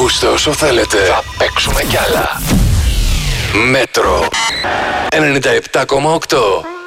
Ακούστε όσο θέλετε. Θα παίξουμε κι άλλα. Μέτρο 97,8.